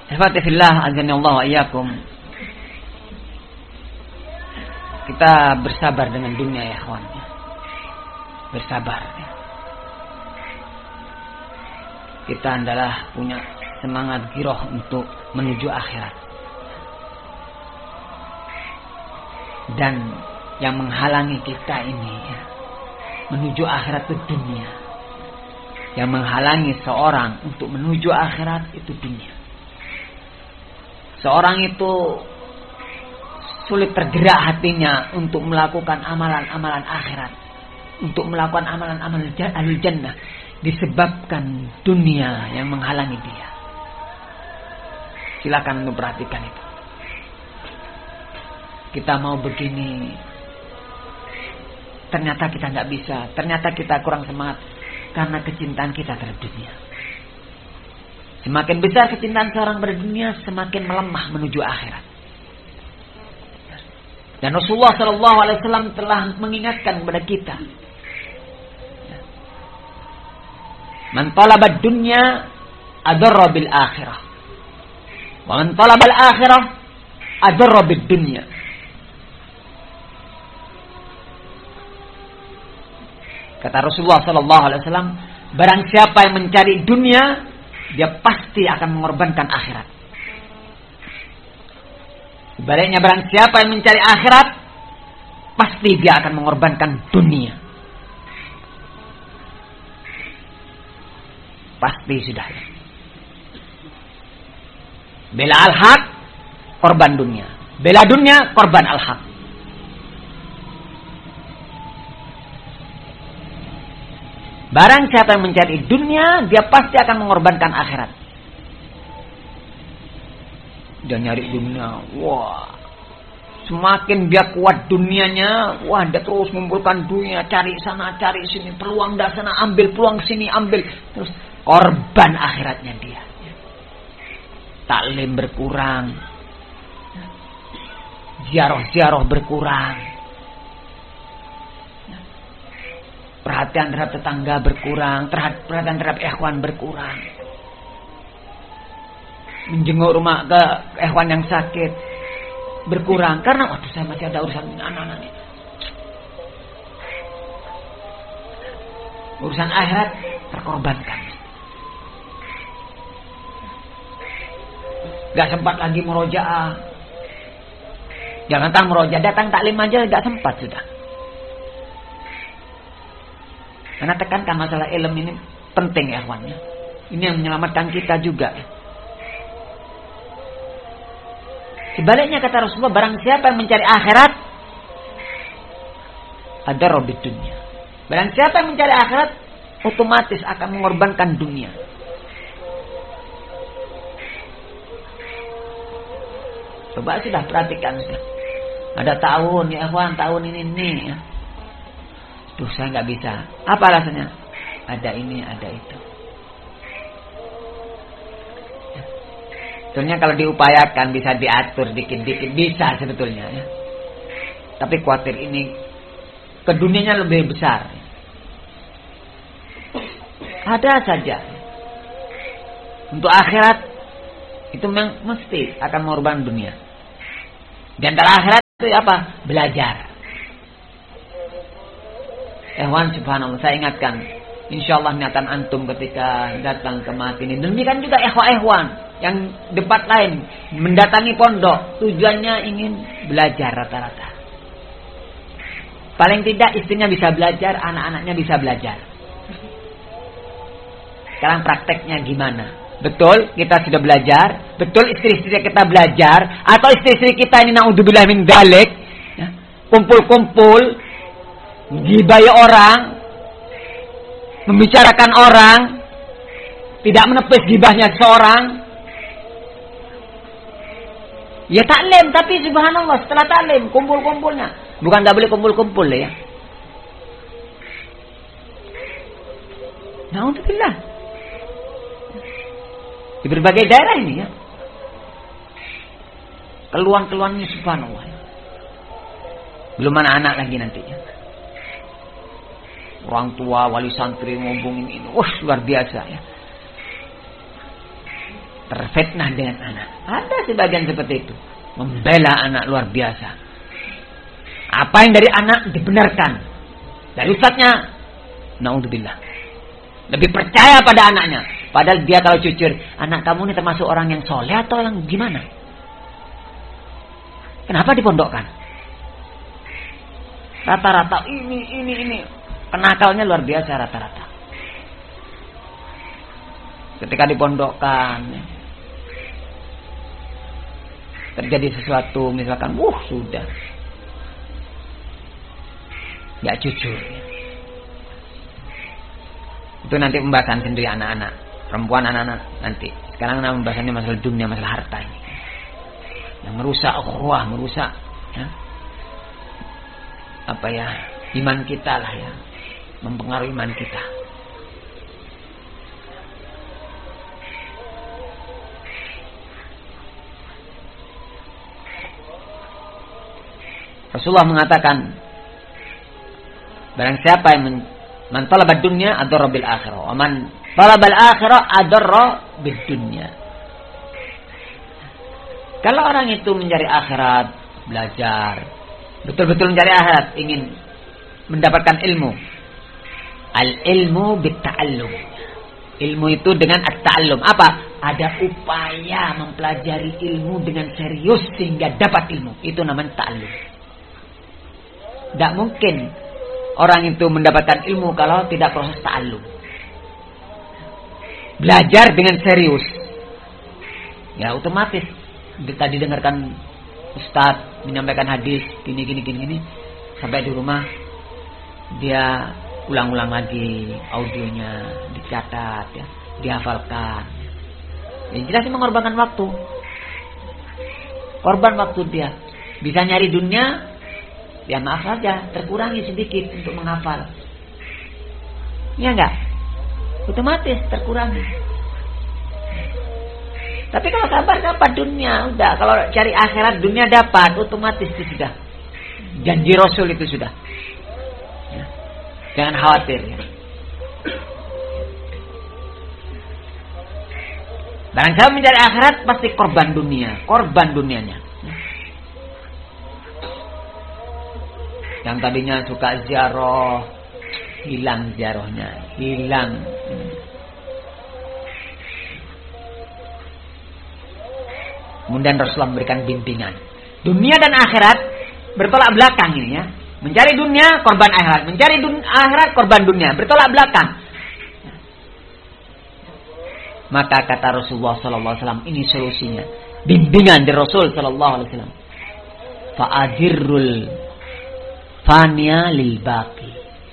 Ihwati fillah, azanillahu wa iyyakum. Kita bersabar dengan dunia ya kawan. Bersabar. Kita adalah punya semangat giroh untuk menuju akhirat. Dan yang menghalangi kita ini ya, menuju akhirat itu dunia. Yang menghalangi seorang untuk menuju akhirat itu dunia. Seorang itu sulit tergerak hatinya untuk melakukan amalan-amalan akhirat, untuk melakukan amalan-amalan ahli jannah, disebabkan dunia yang menghalangi dia. Silakan memperhatikan itu. Kita mau begini, ternyata kita tidak bisa, ternyata kita kurang semangat karena kecintaan kita terhadap dunia. Semakin besar kecintaan seorang pada dunia, semakin melemah menuju akhirat. Dan Rasulullah SAW telah mengingatkan kepada kita, man talabad dunya adarra bil akhirah, wa man talabal akhirah adarra bid dunya. Kata Rasulullah SAW, barang siapa yang mencari dunia, dia pasti akan mengorbankan akhirat. Sebaliknya barang siapa yang mencari akhirat, pasti dia akan mengorbankan dunia. Pasti sudah. Bela al-haq, korban dunia. Bela dunia, korban al-haq. Barang siapa yang mencari dunia, dia pasti akan mengorbankan akhirat. Dia nyari dunia, wah, semakin dia kuat dunianya, wah, dia terus mengumpulkan dunia, cari sana, cari sini, peluang dah sana, ambil peluang sini, ambil, terus korban akhiratnya dia. Taklim berkurang, ziarah-ziarah berkurang, perhatian terhadap tetangga berkurang, perhatian terhadap ikhwan berkurang. Menjenguk rumah ke ikhwan yang sakit berkurang karena waduh saya masih ada urusan anak-anak ini. Urusan akhirat terkorbankan. Gak sempat lagi murojaah. Jangankan murojaah, datang taklim aja gak sempat sudah. Karena tekankan masalah ilmu ini penting ya kawannya. Ini yang menyelamatkan kita juga. Sebaliknya kata Rasulullah, barang siapa yang mencari akhirat, ada robit dunia. Barang siapa yang mencari akhirat, otomatis akan mengorbankan dunia. Coba sudah perhatikan sudah. Ada tahun ya kawan, tahun ini ya. Duh saya nggak bisa. Apa alasannya? Ada ini, ada itu. Sebetulnya kalau diupayakan bisa diatur dikit-dikit, bisa sebetulnya ya. Tapi khawatir ini ke dunianya lebih besar. Ada saja. Untuk akhirat itu memang mesti akan mengorbankan dunia. Di antara akhirat itu apa? Belajar. Subhanallah, saya ingatkan, insyaallah niatan antum ketika datang ke mati ini. Demikian juga ikhwan yang debat lain mendatangi pondok, tujuannya ingin belajar rata-rata. Paling tidak istrinya bisa belajar, anak-anaknya bisa belajar. Sekarang prakteknya gimana? Betul kita sudah belajar, betul istri-istri kita belajar, atau istri-istri kita ini naudzubillah min dzalik, ya, kumpul-kumpul gibai orang, membicarakan orang, tidak menepis gibahnya seorang. Ya taklim, tapi subhanallah setelah taklim kumpul-kumpulnya, bukan tidak boleh kumpul-kumpul ya. Naudzubillah. Di berbagai daerah ini ya, keluhan-keluhannya subhanallah. Belum anak-anak lagi nanti ya. Orang tua, wali santri ngomongin ini, wah luar biasa ya. terfitnah dengan anak. Ada sebagian seperti itu, membela anak luar biasa. Apa yang dari anak dibenarkan, dari ustadznya, naudzubillah, lebih percaya pada anaknya. Padahal dia kalau jujur, anak kamu ini termasuk orang yang soleh atau yang gimana? Kenapa dipondokkan? Rata-rata ini kenakalnya luar biasa rata-rata. Ketika dipondokkan, terjadi sesuatu, misalkan, sudah, nggak jujur. Itu nanti pembahasan sendiri anak-anak, perempuan anak-anak nanti. Sekarang pembahasannya masalah dunia, masalah harta ini, yang merusak ukhuwah, merusak iman kita lah ya, mempengaruhi iman kita. Rasulullah mengatakan, barang siapa yang man talaba dunya adarra bil akhirah, wa man talaba al akhirah adarra bid dunya. Kalau orang itu mencari akhirat, belajar, betul-betul mencari akhirat, ingin mendapatkan ilmu. Al ilmu bit ta'allum. Ilmu itu dengan at-ta'allum. Apa? Ada upaya mempelajari ilmu dengan serius sehingga dapat ilmu. Itu namanya ta'allum. Tidak mungkin orang itu mendapatkan ilmu kalau tidak proses ta'allum. Belajar dengan serius, ya otomatis. Tadi dengarkan Ustadz menyampaikan hadis gini, sampai di rumah dia ulang-ulang lagi audionya, dicatat ya, dihafalkan. Yang jelas mengorbankan waktu. Korban waktu dia. Bisa nyari dunia, ya maaf saja, terkurangi sedikit untuk menghafal. Ya enggak? Otomatis terkurangi. Tapi kalau sabar dapat dunia, udah. Kalau cari akhirat, dunia dapat, otomatis itu sudah. Janji Rasul itu sudah. Ya. Jangan khawatir ya. Barang siapa mencari akhirat pasti korban dunia, korban dunianya. Yang tadinya suka ziarah, hilang ziarahnya, hilang. Kemudian Rasulullah memberikan bimbingan. Dunia dan akhirat bertolak belakang ini ya. Mencari dunia, korban akhirat. Mencari akhirat, korban dunia. Bertolak belakang. Maka kata Rasulullah SAW, ini solusinya. Bimbingan dari Rasul SAW. Fa'adirul fania lil baqi.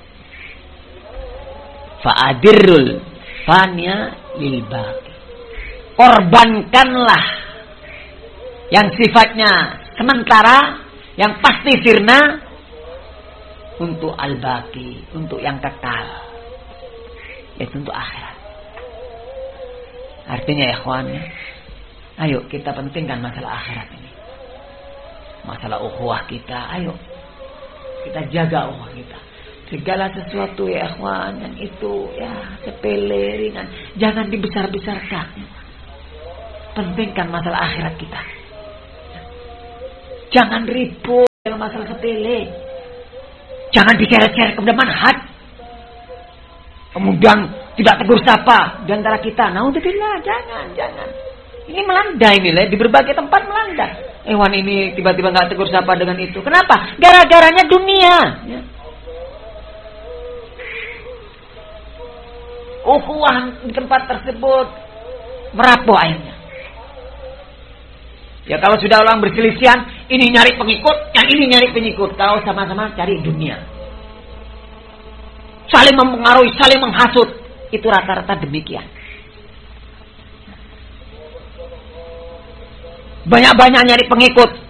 Fa'adirul fania lil baqi. Korbankanlah yang sifatnya sementara, yang pasti sirna, untuk al-baqi, untuk yang kekal, yaitu untuk akhirat. Artinya ya ikhwan, ayo kita pentingkan masalah akhirat ini, masalah ukhuwah kita. Ayo kita jaga ukhuwah kita. Segala sesuatu ya ikhwan yang itu ya sepele, ringan, jangan dibesar-besarkan. Pentingkan masalah akhirat kita. Jangan ribut dengan masalah sepele. Jangan diseret-seret kepada manhaj. Kemudian tidak tegur sapa di antara kita. Naudzubillah, jangan. Ini melanda ini lah, di berbagai tempat melanda. Hewan ini tiba-tiba nggak tegur sapa dengan itu. Kenapa? Gara-garanya dunia. Ya. Ukhuwah di tempat tersebut merapuh akhirnya. Ya kalau sudah orang berselisihan, ini nyari pengikut, yang ini nyari pengikut. Kalau sama-sama cari dunia, saling mempengaruhi, saling menghasut. Itu rata-rata demikian. Banyak-banyak nyari pengikut,